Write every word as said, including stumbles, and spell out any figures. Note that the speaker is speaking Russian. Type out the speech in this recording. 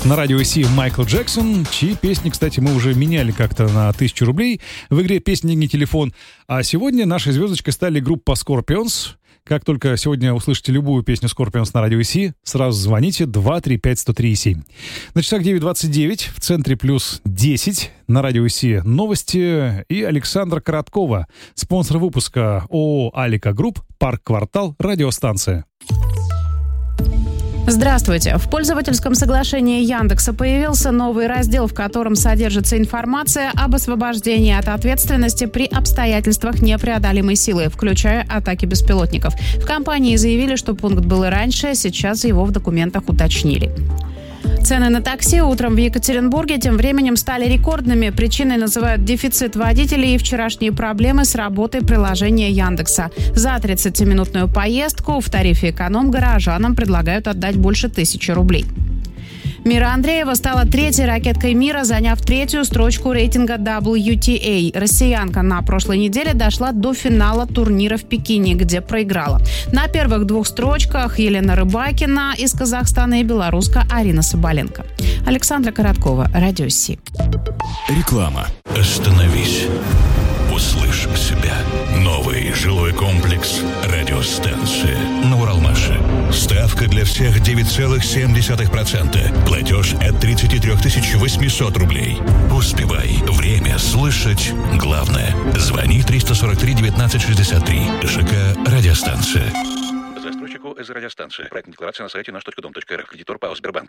На радио Си Майкл Джексон, чьи песни, кстати, мы уже меняли как-то на тысячу рублей в игре «Песни не телефон». А сегодня нашей звездочкой стали группа Scorpions. Как только сегодня услышите любую песню Scorpions на радио Си, сразу звоните два три пять сто три семь. На часах девять двадцать девять, в центре плюс десять, на радио Си новости и Александра Короткова, спонсор выпуска ООО «Алика Групп», Парк Квартал, радиостанция. Здравствуйте. В пользовательском соглашении Яндекса появился новый раздел, в котором содержится информация об освобождении от ответственности при обстоятельствах непреодолимой силы, включая атаки беспилотников. В компании заявили, что пункт был и раньше, сейчас его в документах уточнили. Цены на такси утром в Екатеринбурге тем временем стали рекордными. Причиной называют дефицит водителей и вчерашние проблемы с работой приложения Яндекса. За тридцатиминутную поездку в тарифе эконом горожанам предлагают отдать больше тысячи рублей. Мира Андреева стала третьей ракеткой мира, заняв третью строчку рейтинга дабл ю ти эй. Россиянка на прошлой неделе дошла до финала турнира в Пекине, где проиграла. На первых двух строчках Елена Рыбакина из Казахстана и белоруска Арина Соболенко. Александра Короткова, радио Си. Реклама. Остановись. Услышь себя. Новый жилой комплекс «Радиостанция» на Уралмаше. Ставка для всех девять целых семь десятых процента. Платеж от тридцать три тысячи восемьсот рублей. Успевай. Время слышать главное. Звони триста сорок три девятнадцать шестьдесят три. ЖК «Радиостанция». Застройщику из радиостанции. Проектная декларация на сайте наш точка дом точка эр эф. Кредитор ПАО «Сбербанк».